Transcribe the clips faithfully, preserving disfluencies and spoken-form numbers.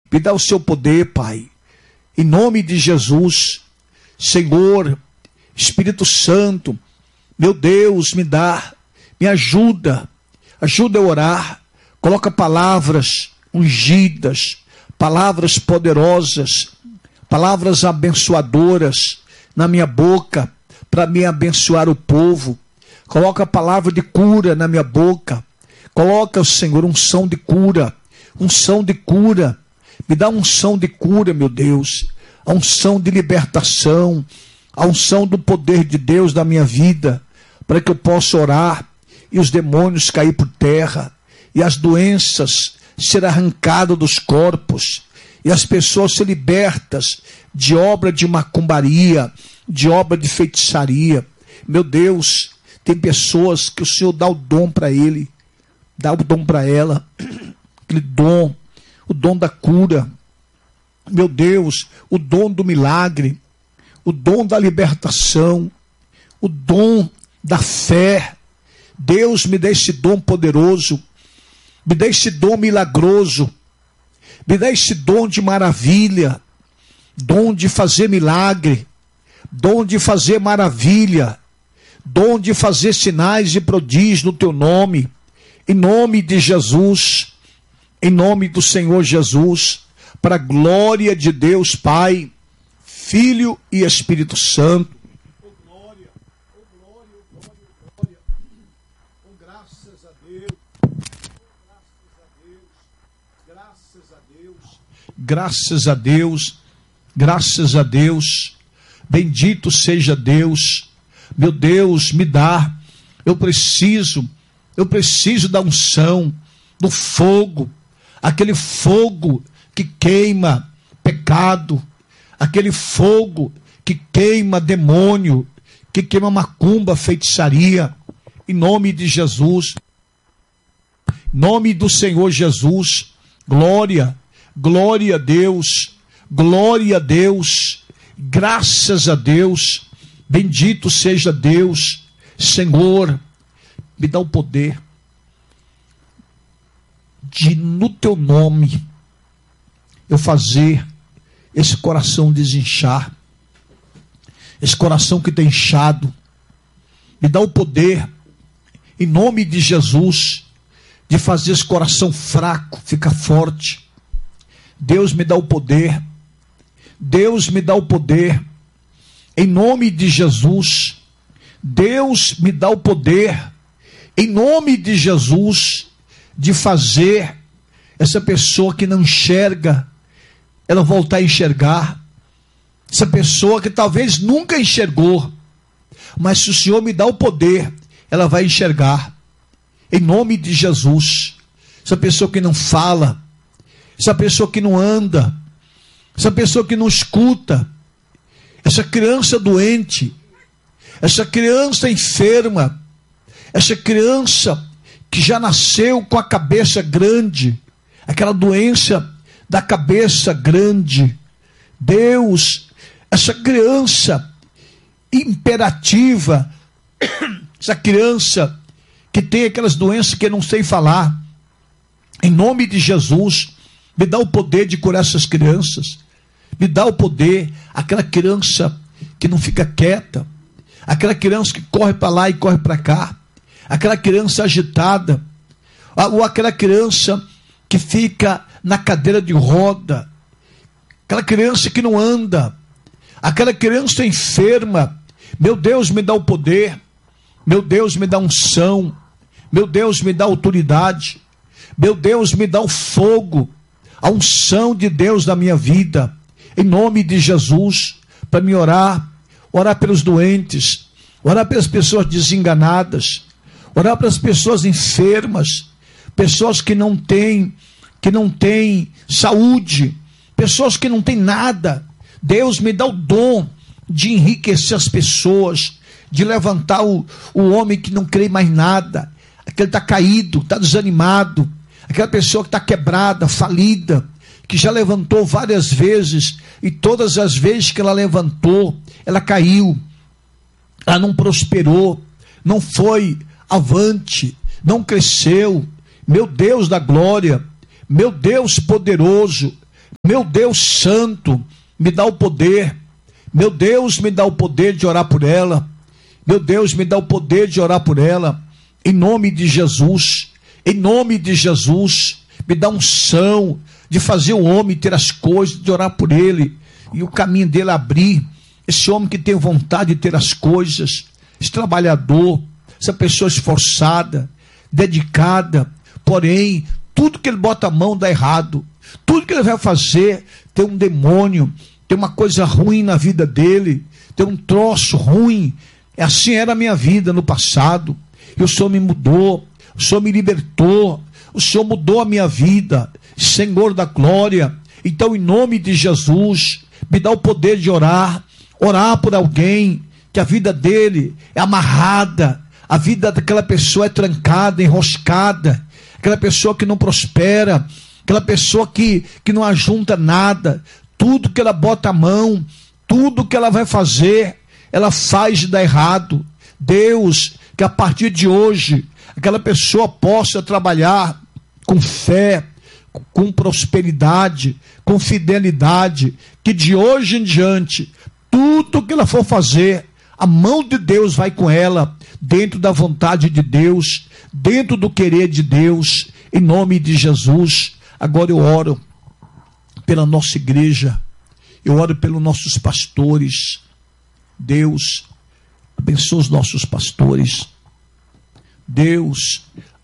Me dá o seu poder, Pai. Em nome de Jesus. Senhor, Espírito Santo, meu Deus, me dá, me ajuda. Ajuda a orar. Coloca palavras ungidas, palavras poderosas, palavras abençoadoras na minha boca, para me abençoar o povo. Coloca a palavra de cura na minha boca. Coloca, Senhor, unção de cura, unção de cura. Me dá unção de cura, meu Deus, a unção de libertação, a unção do poder de Deus na minha vida, para que eu possa orar e os demônios cair por terra, e as doenças serem arrancadas dos corpos, e as pessoas serem libertas de obra de macumbaria, de obra de feitiçaria. Meu Deus, tem pessoas que o Senhor dá o dom para ele, dá o dom para ela, aquele dom, o dom da cura, meu Deus, o dom do milagre, o dom da libertação, o dom da fé. Deus, me dá esse dom poderoso, me dá esse dom milagroso, me dá esse dom de maravilha, dom de fazer milagre, dom de fazer maravilha, dom de fazer sinais e prodígios no teu nome, em nome de Jesus, em nome do Senhor Jesus, para a glória de Deus Pai, Filho e Espírito Santo. Oh glória, oh glória, oh glória, oh glória, oh graças a Deus, oh graças a Deus, graças a Deus, graças a Deus, graças a Deus, bendito seja Deus. Meu Deus, me dá, eu preciso, eu preciso da unção, do fogo, aquele fogo que queima pecado, aquele fogo que queima demônio, que queima macumba, feitiçaria, em nome de Jesus, em nome do Senhor Jesus. Glória, glória a Deus, glória a Deus, graças a Deus, bendito seja Deus. Senhor, me dá o poder de, no teu nome, eu fazer esse coração desinchar, esse coração que está inchado. Me dá o poder, em nome de Jesus, de fazer esse coração fraco ficar forte. Deus, me dá o poder, Deus, me dá o poder, em nome de Jesus. Deus, me dá o poder, em nome de Jesus, de fazer essa pessoa que não enxerga, ela voltar a enxergar. Essa pessoa que talvez nunca enxergou, mas se o Senhor me dá o poder, ela vai enxergar, em nome de Jesus. Essa pessoa que não fala, essa pessoa que não anda, essa pessoa que não escuta, essa criança doente, essa criança enferma, essa criança que já nasceu com a cabeça grande, aquela doença da cabeça grande. Deus, essa criança imperativa, essa criança que tem aquelas doenças que eu não sei falar, em nome de Jesus, me dá o poder de curar essas crianças. Me dá o poder, aquela criança que não fica quieta, aquela criança que corre para lá e corre para cá, aquela criança agitada, ou aquela criança que fica na cadeira de roda, aquela criança que não anda, aquela criança enferma. Meu Deus, me dá o poder, meu Deus, me dá unção, meu Deus, me dá autoridade, meu Deus, me dá o fogo, a unção de Deus na minha vida, em nome de Jesus, para me orar, orar pelos doentes, orar pelas pessoas desenganadas, orar pelas pessoas enfermas, pessoas que não têm, que não têm saúde, pessoas que não têm nada. Deus, me dá o dom de enriquecer as pessoas, de levantar o, o homem que não crê mais nada, aquele que está caído, está desanimado, aquela pessoa que está quebrada, falida, que já levantou várias vezes, e todas as vezes que ela levantou, ela caiu, ela não prosperou, não foi avante, não cresceu. Meu Deus da glória, meu Deus poderoso, Meu Deus santo, me dá o poder. Meu Deus, me dá o poder de orar por ela. Meu Deus, me dá o poder de orar por ela. Em nome de Jesus. Em nome de Jesus. Me dá unção de fazer o homem ter as coisas, de orar por ele. E o caminho dele abrir. Esse homem que tem vontade de ter as coisas. Esse trabalhador. Essa pessoa esforçada. Dedicada. Porém, tudo que ele bota a mão dá errado. Tudo que ele vai fazer tem um demônio. Tem uma coisa ruim na vida dele. Tem um troço ruim. Assim era a minha vida no passado. E o Senhor me mudou. O Senhor me libertou. O Senhor mudou a minha vida. Senhor da glória. Então, em nome de Jesus, me dá o poder de orar. Orar por alguém que a vida dele é amarrada. A vida daquela pessoa é trancada, enroscada. Aquela pessoa que não prospera. Aquela pessoa que, que não ajunta nada. Tudo que ela bota a mão, tudo que ela vai fazer, ela faz de dar errado. Deus, que a partir de hoje, aquela pessoa possa trabalhar com fé, com prosperidade, com fidelidade, que de hoje em diante, tudo que ela for fazer, a mão de Deus vai com ela, dentro da vontade de Deus, dentro do querer de Deus, em nome de Jesus. Agora eu oro pela nossa igreja, eu oro pelos nossos pastores. Deus, abençoa os nossos pastores. Deus,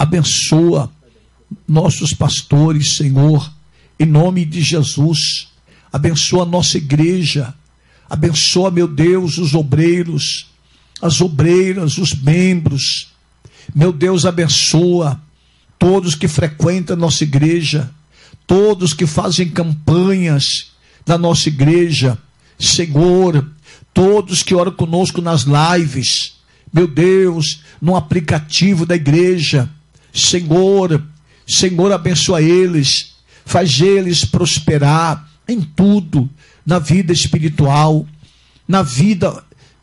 abençoa nossos pastores, Senhor, em nome de Jesus. Abençoa a nossa igreja. Abençoa, meu Deus, os obreiros, as obreiras, os membros. Meu Deus, abençoa todos que frequentam a nossa igreja, todos que fazem campanhas da nossa igreja, Senhor, todos que oram conosco nas lives, meu Deus, no aplicativo da igreja, Senhor, Senhor, abençoa eles, faz eles prosperar em tudo, na vida espiritual, na vida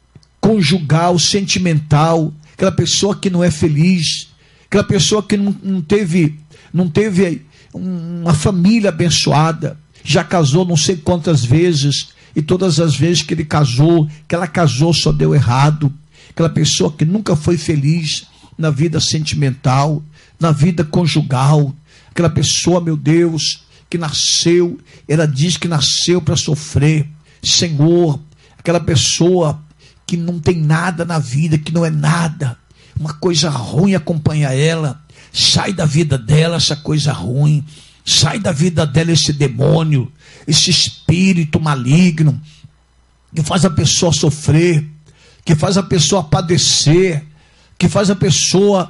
conjugal, sentimental. Aquela pessoa que não é feliz, aquela pessoa que não, não teve, não teve uma família abençoada, já casou não sei quantas vezes, e todas as vezes que ele casou, que ela casou, só deu errado. Aquela pessoa que nunca foi feliz na vida sentimental, na vida conjugal. Aquela pessoa, meu Deus, que nasceu, ela diz que nasceu para sofrer. Senhor, aquela pessoa que não tem nada na vida, que não é nada, uma coisa ruim acompanha ela. Sai da vida dela essa coisa ruim, sai da vida dela esse demônio, esse espírito maligno, que faz a pessoa sofrer, que faz a pessoa padecer, que faz a pessoa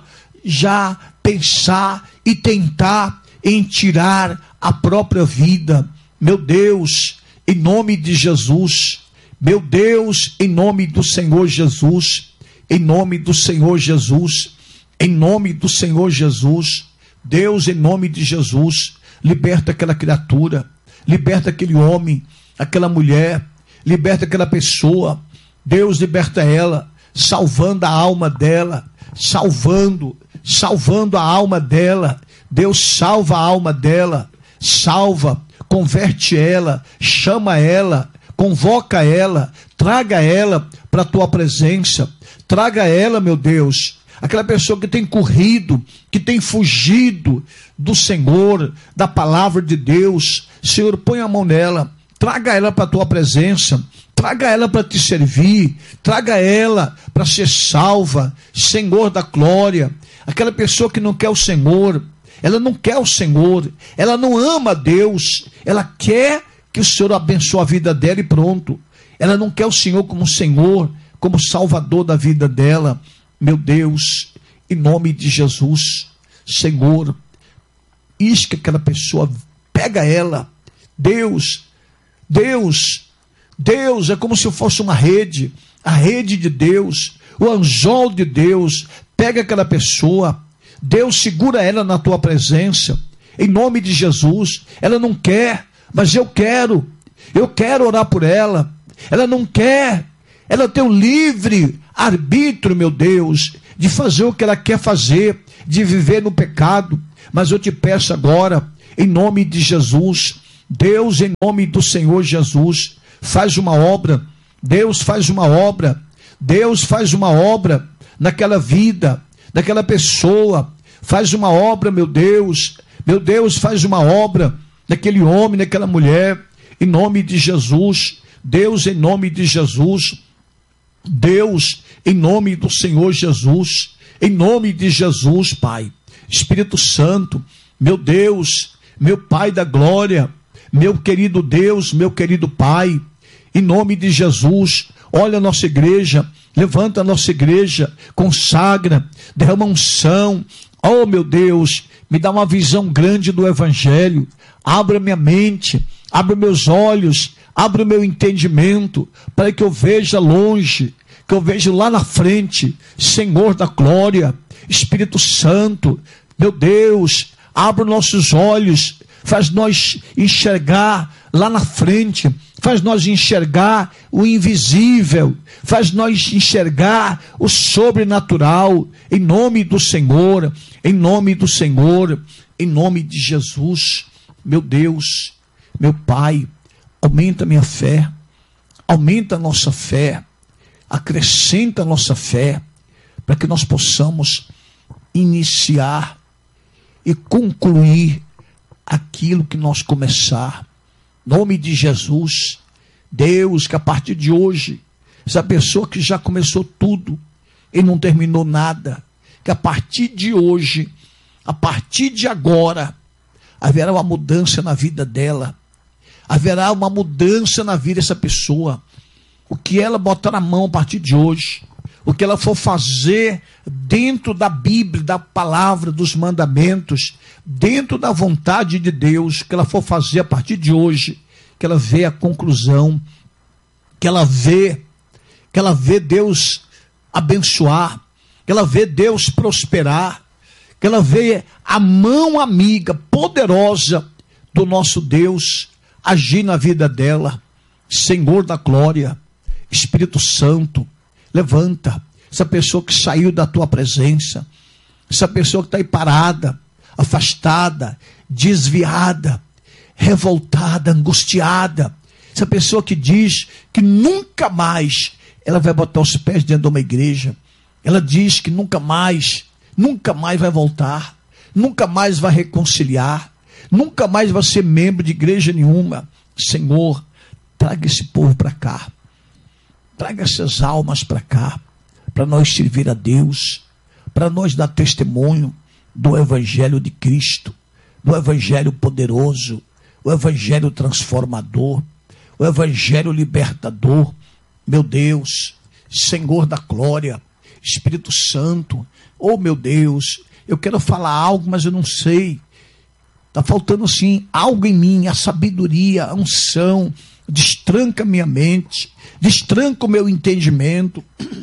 já pensar e tentar em tirar a própria vida. Meu Deus, em nome de Jesus, meu Deus, em nome do Senhor Jesus, em nome do Senhor Jesus, em nome do Senhor Jesus, Deus, em nome de Jesus, liberta aquela criatura, liberta aquele homem, aquela mulher, liberta aquela pessoa. Deus, liberta ela, salvando a alma dela, salvando, salvando a alma dela. Deus, salva a alma dela, salva, converte ela, chama ela, convoca ela, traga ela para a tua presença, traga ela, meu Deus, aquela pessoa que tem corrido, que tem fugido do Senhor, da palavra de Deus. Senhor, põe a mão nela, traga ela para a tua presença, traga ela para te servir, traga ela para ser salva, Senhor da glória. Aquela pessoa que não quer o Senhor, ela não quer o Senhor, ela não ama a Deus, ela quer que o Senhor abençoe a vida dela e pronto. Ela não quer o Senhor como Senhor, como Salvador da vida dela. Meu Deus, em nome de Jesus, Senhor, isca aquela pessoa, pega ela. Deus, Deus, Deus, é como se fosse uma rede, a rede de Deus, o anzol de Deus, pega aquela pessoa, Deus, segura ela na tua presença, em nome de Jesus. Ela não quer, mas eu quero, eu quero orar por ela. Ela não quer, ela tem o livre arbítrio, meu Deus, de fazer o que ela quer fazer, de viver no pecado. Mas eu te peço agora, em nome de Jesus, Deus, em nome do Senhor Jesus, faz uma obra. Deus faz uma obra. Deus faz uma obra naquela vida, naquela pessoa. Faz uma obra, meu Deus. Meu Deus, faz uma obra naquele homem, naquela mulher. Em nome de Jesus. Deus, em nome de Jesus. Deus, em nome do Senhor Jesus. Em nome de Jesus, Pai. Espírito Santo, meu Deus, meu Pai da glória, meu querido Deus, meu querido Pai, em nome de Jesus, olha a nossa igreja, levanta a nossa igreja, consagra, derrama unção. Oh, meu Deus, me dá uma visão grande do Evangelho, abra minha mente, abra meus olhos, abra o meu entendimento, para que eu veja longe, que eu veja lá na frente, Senhor da glória, Espírito Santo, meu Deus, abra nossos olhos, faz nós enxergar lá na frente, faz nós enxergar o invisível, faz nós enxergar o sobrenatural, em nome do Senhor, em nome do Senhor, em nome de Jesus. Meu Deus, meu Pai, aumenta a minha fé, aumenta a nossa fé, acrescenta a nossa fé, para que nós possamos iniciar e concluir aquilo que nós começar. Em nome de Jesus, Deus, que a partir de hoje, essa pessoa que já começou tudo e não terminou nada, que a partir de hoje, a partir de agora, haverá uma mudança na vida dela, haverá uma mudança na vida dessa pessoa. O que ela botar na mão a partir de hoje, o que ela for fazer dentro da Bíblia, da palavra, dos mandamentos, dentro da vontade de Deus, que ela for fazer a partir de hoje, que ela vê a conclusão, que ela vê, que ela vê Deus abençoar, que ela vê Deus prosperar, que ela vê a mão amiga, poderosa do nosso Deus agir na vida dela. Senhor da glória, Espírito Santo, levanta essa pessoa que saiu da tua presença, essa pessoa que está aí parada, afastada, desviada, revoltada, angustiada, essa pessoa que diz que nunca mais ela vai botar os pés dentro de uma igreja, ela diz que nunca mais, nunca mais vai voltar, nunca mais vai reconciliar, nunca mais vai ser membro de igreja nenhuma. Senhor, traga esse povo para cá, traga essas almas para cá, para nós servir a Deus, para nós dar testemunho do Evangelho de Cristo, do Evangelho poderoso, o Evangelho transformador, o Evangelho libertador. Meu Deus, Senhor da glória, Espírito Santo, oh meu Deus, eu quero falar algo, mas eu não sei, está faltando assim algo em mim, a sabedoria, a unção. Destranca a minha mente, destranca o meu entendimento.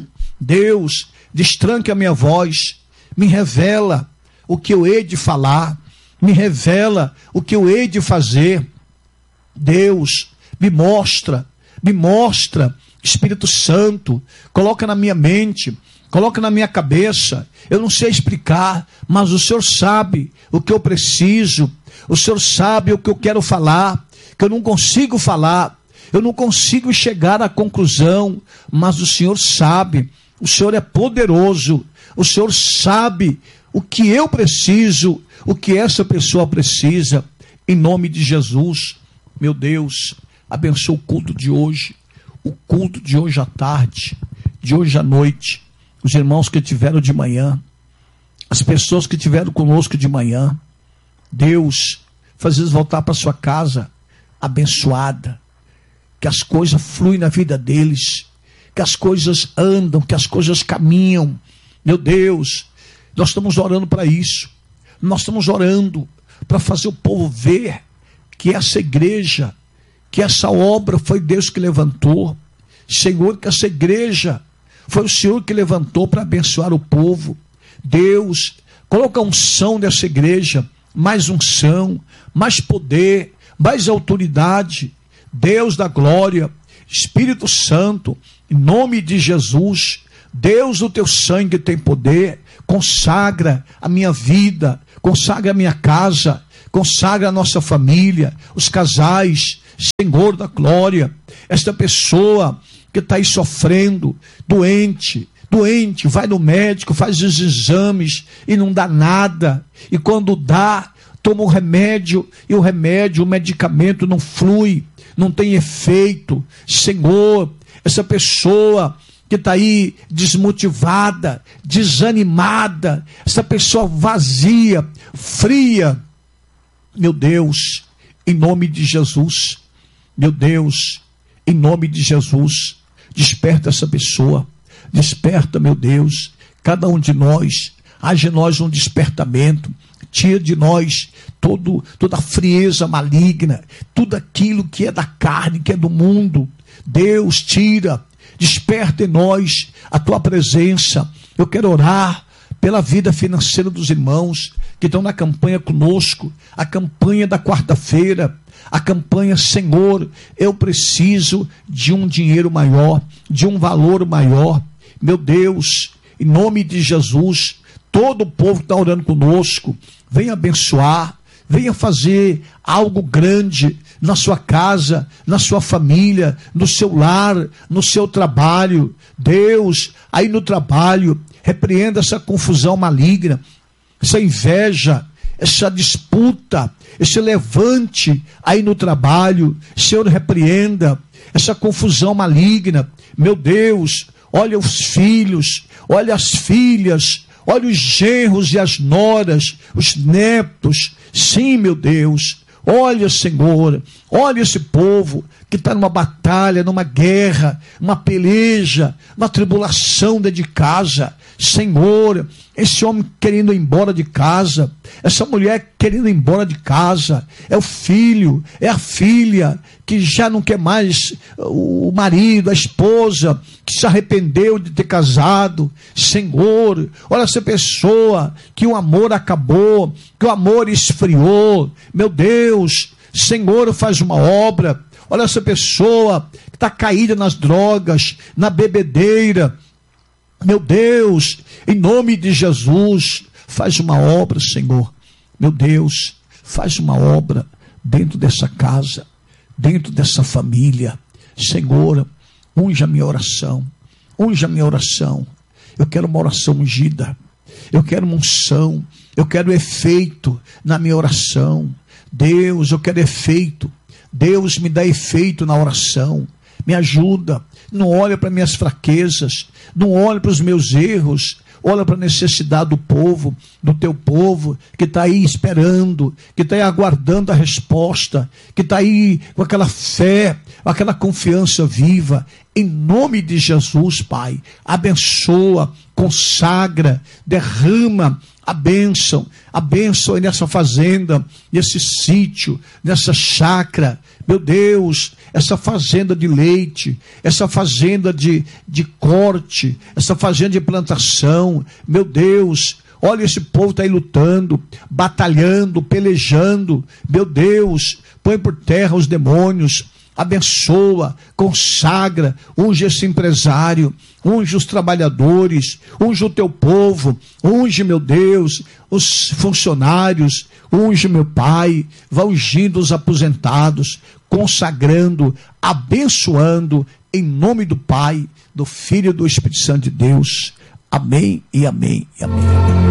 Deus, destranca a minha voz, me revela o que eu hei de falar, me revela o que eu hei de fazer. Deus, me mostra, me mostra, Espírito Santo, coloca na minha mente, coloca na minha cabeça. Eu não sei explicar, mas o Senhor sabe o que eu preciso, o Senhor sabe o que eu quero falar, que eu não consigo falar, eu não consigo chegar à conclusão, mas o Senhor sabe, o Senhor é poderoso, o Senhor sabe o que eu preciso, o que essa pessoa precisa, em nome de Jesus. Meu Deus, abençoa o culto de hoje, o culto de hoje à tarde, de hoje à noite, os irmãos que tiveram de manhã, as pessoas que tiveram conosco de manhã. Deus, faz eles voltar para sua casa abençoada, que as coisas fluem na vida deles, que as coisas andam, que as coisas caminham. Meu Deus, nós estamos orando para isso, nós estamos orando para fazer o povo ver que essa igreja, que essa obra foi Deus que levantou. Senhor, que essa igreja foi o Senhor que levantou para abençoar o povo. Deus, coloca a unção dessa igreja, mais unção, mais poder, mais autoridade. Deus da glória, Espírito Santo, em nome de Jesus, Deus, o teu sangue tem poder, consagra a minha vida, consagra a minha casa, consagra a nossa família, os casais, Senhor da glória, esta pessoa que está aí sofrendo, doente, doente, vai no médico, faz os exames e não dá nada, e quando dá, toma o remédio, e o remédio, o medicamento não flui, não tem efeito. Senhor, essa pessoa que está aí desmotivada, desanimada, essa pessoa vazia, fria, meu Deus, em nome de Jesus, meu Deus, em nome de Jesus, desperta essa pessoa, desperta, meu Deus, cada um de nós, haja em nós um despertamento, tira de nós todo, toda a frieza maligna, tudo aquilo que é da carne, que é do mundo. Deus, tira, desperta em nós a tua presença. Eu quero orar pela vida financeira dos irmãos que estão na campanha conosco, a campanha da quarta-feira, a campanha, Senhor, eu preciso de um dinheiro maior, de um valor maior. Meu Deus, em nome de Jesus, todo o povo que está orando conosco, venha abençoar, venha fazer algo grande na sua casa, na sua família, no seu lar, no seu trabalho. Deus, aí no trabalho, repreenda essa confusão maligna, essa inveja, essa disputa, esse levante aí no trabalho. Senhor, repreenda essa confusão maligna. Meu Deus, olha os filhos, olha as filhas, olha os genros e as noras, os netos. Sim, meu Deus, olha, Senhor, olha esse povo que está numa batalha, numa guerra, uma peleja, uma tribulação dentro de casa. Senhor, esse homem querendo ir embora de casa, essa mulher querendo ir embora de casa, é o filho, é a filha que já não quer mais o marido, a esposa que se arrependeu de ter casado. Senhor, olha essa pessoa que o amor acabou, que o amor esfriou. Meu Deus, Senhor, faz uma obra. Olha essa pessoa que está caída nas drogas, na bebedeira. Meu Deus, em nome de Jesus, faz uma obra, Senhor. Meu Deus, faz uma obra dentro dessa casa, dentro dessa família. Senhor, unja a minha oração, unja a minha oração. Eu quero uma oração ungida, eu quero uma unção, eu quero efeito na minha oração. Deus, eu quero efeito. Deus, me dá efeito na oração. Me ajuda. Não olha para minhas fraquezas, não olha para os meus erros, olha para a necessidade do povo, do teu povo, que está aí esperando, que está aí aguardando a resposta, que está aí com aquela fé, com aquela confiança viva. Em nome de Jesus, Pai, abençoa, consagra, derrama a bênção, a bênção nessa fazenda, nesse sítio, nessa chácara. Meu Deus, essa fazenda de leite, essa fazenda de, de corte, essa fazenda de plantação. Meu Deus, olha, esse povo está aí lutando, batalhando, pelejando. Meu Deus, põe por terra os demônios, abençoa, consagra, unge esse empresário, unge os trabalhadores, unge o teu povo, unge, meu Deus, os funcionários, unge, meu Pai, vai ungindo os aposentados, consagrando, abençoando, em nome do Pai, do Filho e do Espírito Santo de Deus. Amém e amém e amém.